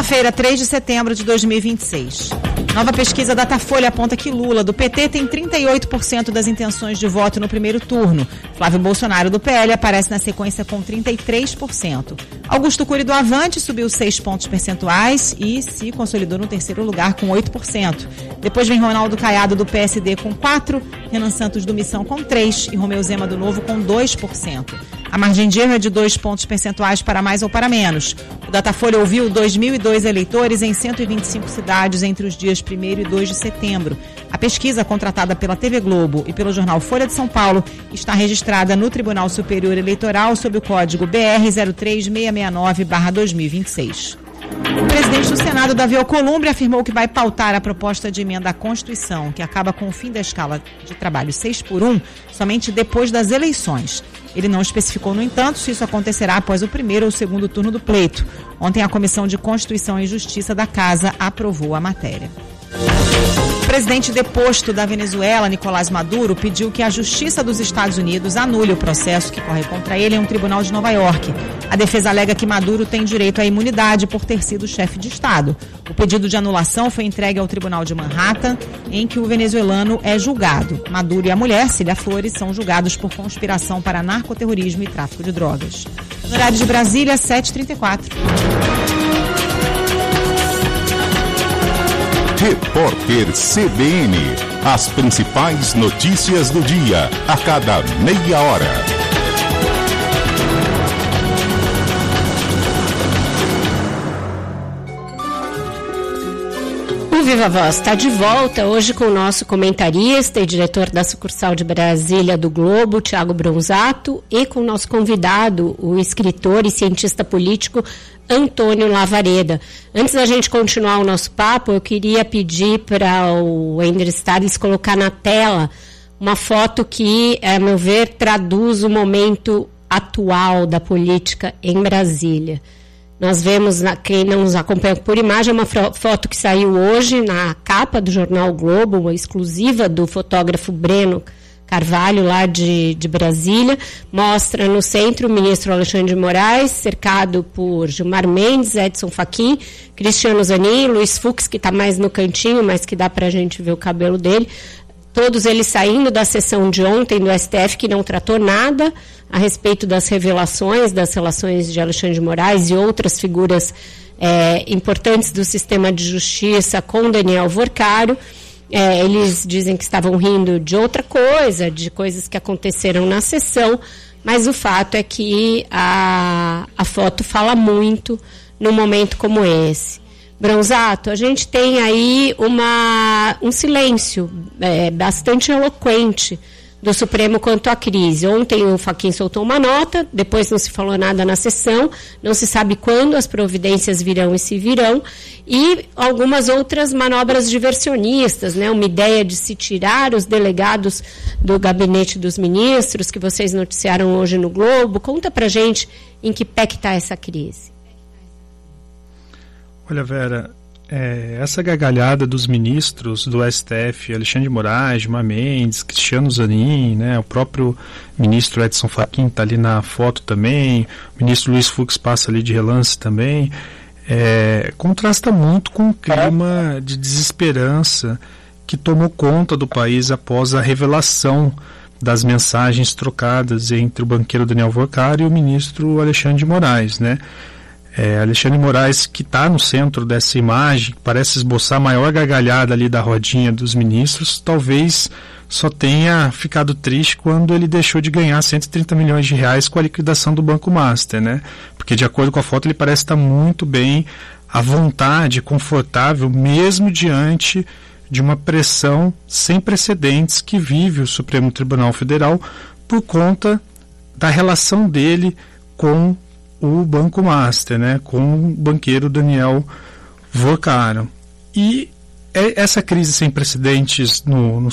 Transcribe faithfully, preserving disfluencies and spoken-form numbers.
Quinta-feira, três de setembro de dois mil e vinte e seis. Nova pesquisa Datafolha aponta que Lula, do P T, tem trinta e oito por cento das intenções de voto no primeiro turno. Flávio Bolsonaro, do P L, aparece na sequência com trinta e três por cento. Augusto Cury, do Avante, subiu seis pontos percentuais e se consolidou no terceiro lugar com oito por cento. Depois vem Ronaldo Caiado, do P S D, com quatro por cento, Renan Santos, do Missão, com três por cento e Romeu Zema, do Novo, com dois por cento. A margem de erro é de dois pontos percentuais para mais ou para menos. O Datafolha ouviu dois mil e dois eleitores em cento e vinte e cinco cidades entre os dias primeiro e dois de setembro. A pesquisa, contratada pela T V Globo e pelo jornal Folha de São Paulo, está registrada no Tribunal Superior Eleitoral sob o código B R zero três seis seis nove barra dois mil e vinte e seis. O presidente do Senado, Davi Alcolumbre, afirmou que vai pautar a proposta de emenda à Constituição, que acaba com o fim da escala de trabalho seis por um, somente depois das eleições. Ele não especificou, no entanto, se isso acontecerá após o primeiro ou segundo turno do pleito. Ontem, a Comissão de Constituição e Justiça da Casa aprovou a matéria. O presidente deposto da Venezuela, Nicolás Maduro, pediu que a Justiça dos Estados Unidos anule o processo que corre contra ele em um tribunal de Nova York. A defesa alega que Maduro tem direito à imunidade por ter sido chefe de Estado. O pedido de anulação foi entregue ao Tribunal de Manhattan, em que o venezuelano é julgado. Maduro e a mulher, Cília Flores, são julgados por conspiração para narcoterrorismo e tráfico de drogas. No horário de Brasília, sete e trinta e quatro. Repórter C B N. As principais notícias do dia, a cada meia hora. O Viva Voz está de volta hoje com o nosso comentarista e diretor da sucursal de Brasília do Globo, Tiago Bronzato, e com o nosso convidado, o escritor e cientista político Antônio Lavareda. Antes da gente continuar o nosso papo, eu queria pedir para o Ender Starles colocar na tela uma foto que, a meu ver, traduz o momento atual da política em Brasília. Nós vemos, na, quem não nos acompanha por imagem, uma foto que saiu hoje na capa do jornal Globo, uma exclusiva do fotógrafo Breno Carvalho, lá de, de Brasília. Mostra no centro o ministro Alexandre de Moraes, cercado por Gilmar Mendes, Edson Fachin, Cristiano Zanin, Luiz Fux, que está mais no cantinho, mas que dá para a gente ver o cabelo dele. Todos eles saindo da sessão de ontem do S T F, que não tratou nada a respeito das revelações das relações de Alexandre de Moraes e outras figuras é, importantes do sistema de justiça com Daniel Vorcário. É, eles dizem que estavam rindo de outra coisa, de coisas que aconteceram na sessão, mas o fato é que a, a foto fala muito num momento como esse. Bronzato, a gente tem aí uma, um silêncio é, bastante eloquente do Supremo quanto à crise. Ontem o Fachin soltou uma nota, depois não se falou nada na sessão, não se sabe quando as providências virão e se virão, e algumas outras manobras diversionistas, né? Uma ideia de se tirar os delegados do gabinete dos ministros, que vocês noticiaram hoje no Globo. Conta pra gente em que pé que está essa crise. Olha, Vera, é, essa gargalhada dos ministros do S T F, Alexandre de Moraes, Gilmar Mendes, Cristiano Zanin, né, o próprio ministro Edson Fachin está ali na foto também, o ministro Luiz Fux passa ali de relance também, é, contrasta muito com o clima de desesperança que tomou conta do país após a revelação das mensagens trocadas entre o banqueiro Daniel Vorcário e o ministro Alexandre de Moraes, né? É, Alexandre de Moraes, que está no centro dessa imagem, parece esboçar a maior gargalhada ali da rodinha dos ministros, talvez só tenha ficado triste quando ele deixou de ganhar cento e trinta milhões de reais com a liquidação do Banco Master, né? Porque, de acordo com a foto, ele parece estar muito bem à vontade, confortável, mesmo diante de uma pressão sem precedentes que vive o Supremo Tribunal Federal por conta da relação dele com o Banco Master, né, com o banqueiro Daniel Vorcário. E essa crise sem precedentes no, no,